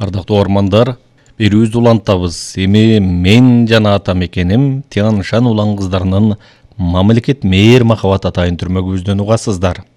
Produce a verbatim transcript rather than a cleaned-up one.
Ардактуу ормандар, берүүбүздү улантабыз. Эми мен жана ата мекеним Тянь Шань улан кыздарынын мамлекет мээр махабат атайын түрмөгүбүздөн угасыздар.